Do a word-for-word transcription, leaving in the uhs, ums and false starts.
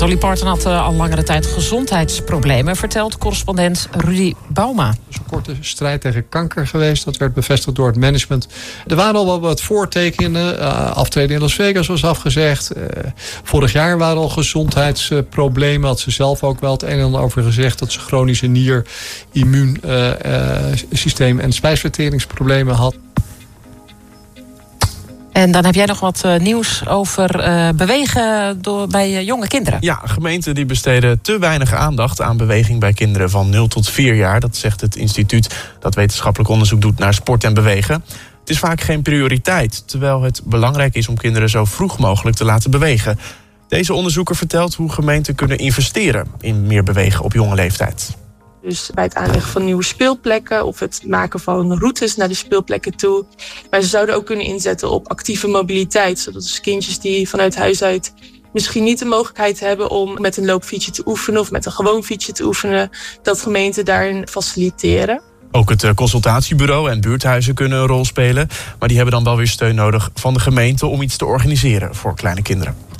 Dolly Parton had uh, al langere tijd gezondheidsproblemen, vertelt correspondent Rudy Bauma. Het is een korte strijd tegen kanker geweest. Dat werd bevestigd door het management. Er waren al wel wat voortekenen. Uh, aftreden in Las Vegas was afgezegd. Uh, vorig jaar waren al gezondheidsproblemen. Had ze zelf ook wel het een en ander over gezegd. Dat ze chronische nier, immuunsysteem uh, uh, en spijsverteringsproblemen had. En dan heb jij nog wat uh, nieuws over uh, bewegen door, bij uh, jonge kinderen. Ja, gemeenten die besteden te weinig aandacht aan beweging bij kinderen van nul tot vier jaar. Dat zegt het instituut dat wetenschappelijk onderzoek doet naar sport en bewegen. Het is vaak geen prioriteit, terwijl het belangrijk is om kinderen zo vroeg mogelijk te laten bewegen. Deze onderzoeker vertelt hoe gemeenten kunnen investeren in meer bewegen op jonge leeftijd. Dus bij het aanleggen van nieuwe speelplekken of het maken van routes naar de speelplekken toe. Maar ze zouden ook kunnen inzetten op actieve mobiliteit. Zodat dus kindjes die vanuit huis uit misschien niet de mogelijkheid hebben om met een loopfietsje te oefenen of met een gewoon fietsje te oefenen, dat gemeenten daarin faciliteren. Ook het consultatiebureau en buurthuizen kunnen een rol spelen. Maar die hebben dan wel weer steun nodig van de gemeente om iets te organiseren voor kleine kinderen.